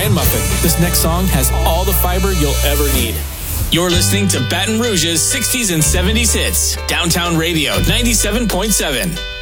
Ryan Muffin. This next song has all the fiber you'll ever need. You're listening to Baton Rouge's 60s and 70s hits. Downtown Radio 97.7.